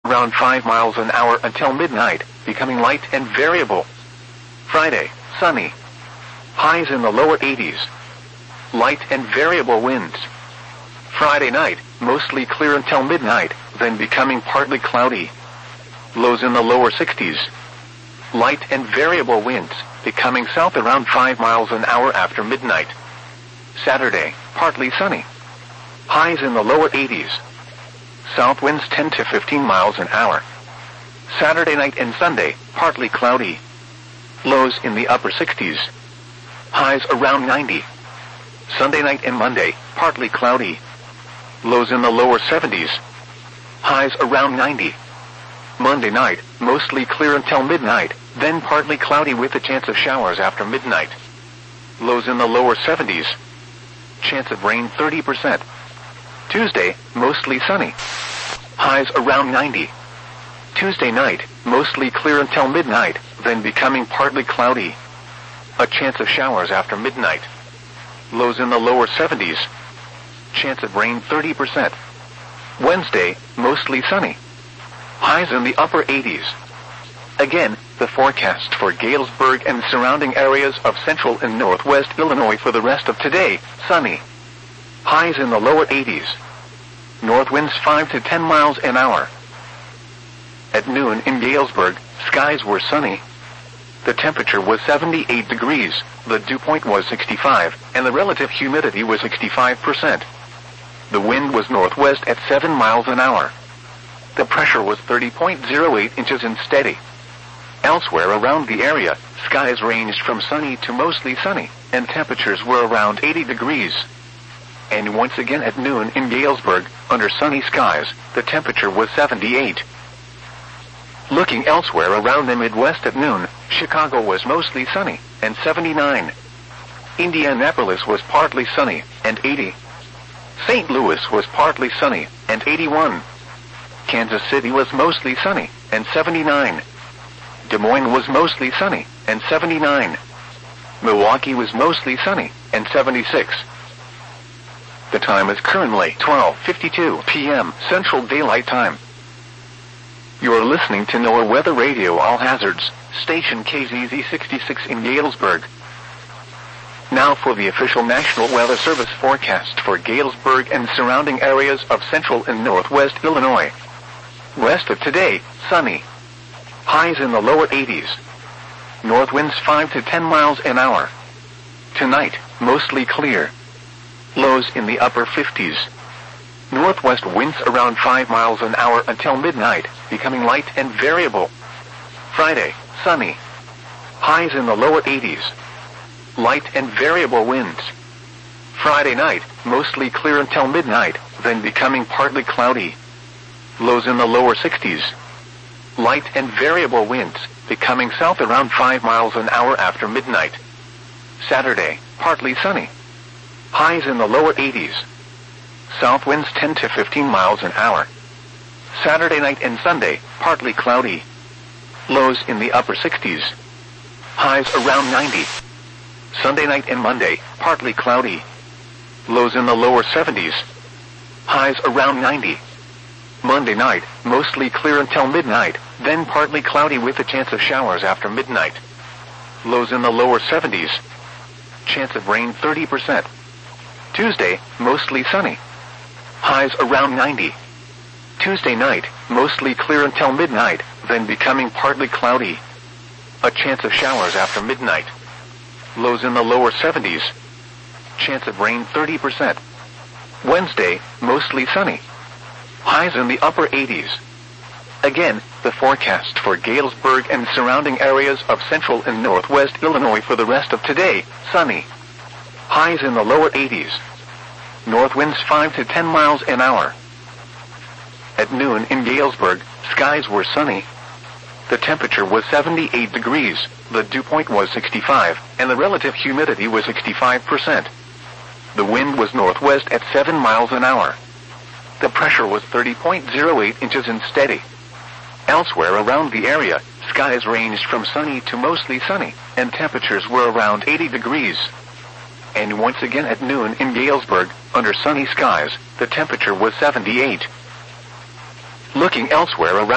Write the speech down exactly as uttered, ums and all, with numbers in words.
around five miles an hour until midnight, becoming light and variable. Friday, sunny. Highs in the lower eighties. Light and variable winds. Friday night, mostly clear until midnight, then becoming partly cloudy. Lows in the lower sixties. Light and variable winds, becoming south around five miles an hour after midnight. Saturday, partly sunny. Highs in the lower eighties. South winds ten to fifteen miles an hour. Saturday night and Sunday, partly cloudy. Lows in the upper sixties. Highs around ninety. Sunday night and Monday, partly cloudy. Lows in the lower seventies. Highs around ninety. Monday night, mostly clear until midnight, then partly cloudy with a chance of showers after midnight. Lows in the lower seventies. Chance of rain thirty percent. Tuesday, mostly sunny. Highs around ninety. Tuesday night, mostly clear until midnight, then becoming partly cloudy. A chance of showers after midnight. Lows in the lower seventies. Chance of rain thirty percent. Wednesday, mostly sunny. Highs in the upper eighties. Again, the forecast for Galesburg and surrounding areas of central and northwest Illinois for the rest of today, sunny. Highs in the lower eighties. North winds five to ten miles an hour. At noon in Galesburg, skies were sunny. The temperature was seventy-eight degrees, the dew point was sixty-five, and the relative humidity was sixty-five percent. The wind was northwest at seven miles an hour. The pressure was thirty point zero eight inches and steady. Elsewhere around the area, skies ranged from sunny to mostly sunny, and temperatures were around eighty degrees. And once again at noon in Galesburg, under sunny skies, the temperature was seventy-eight. Looking elsewhere around the Midwest at noon, Chicago was mostly sunny, and seventy-nine. Indianapolis was partly sunny, and eighty. Saint Louis was partly sunny, and eighty-one. Kansas City was mostly sunny, and seventy-nine. Des Moines was mostly sunny, and seventy-nine. Milwaukee was mostly sunny, and seventy-six. The time is currently twelve fifty-two p m Central Daylight Time. You are listening to NOAA Weather Radio All Hazards, station K Z Z sixty-six in Galesburg. Now for the official National Weather Service forecast for Galesburg and surrounding areas of central and northwest Illinois. West of today, sunny. Highs in the lower eighties. North winds five to ten miles an hour. Tonight, mostly clear. Lows in the upper fifties. Northwest winds around five miles an hour until midnight, becoming light and variable. Friday, sunny. Highs in the lower eighties. Light and variable winds. Friday night, mostly clear until midnight, then becoming partly cloudy. Lows in the lower sixties. Light and variable winds, becoming south around five miles an hour after midnight. Saturday, partly sunny. Highs in the lower eighties. South winds ten to fifteen miles an hour. Saturday night and Sunday, partly cloudy. Lows in the upper sixties. Highs around ninety. Sunday night and Monday, partly cloudy. Lows in the lower seventies. Highs around ninety. Monday night, mostly clear until midnight, then partly cloudy with a chance of showers after midnight. Lows in the lower seventies. Chance of rain thirty percent. Tuesday, mostly sunny. Highs around ninety. Tuesday night, mostly clear until midnight, then becoming partly cloudy. A chance of showers after midnight. Lows in the lower seventies. Chance of rain thirty percent. Wednesday, mostly sunny. Highs in the upper eighties. Again, the forecast for Galesburg and surrounding areas of central and northwest Illinois for the rest of today, sunny. Highs in the lower eighties. North winds five to ten miles an hour. At noon in Galesburg, skies were sunny. The temperature was seventy-eight degrees, the dew point was sixty-five, and the relative humidity was sixty-five percent. The wind was northwest at seven miles an hour. The pressure was thirty point zero eight inches and steady. Elsewhere around the area, skies ranged from sunny to mostly sunny, and temperatures were around eighty degrees. And once again at noon in Galesburg, under sunny skies, the temperature was seventy-eight. Looking elsewhere around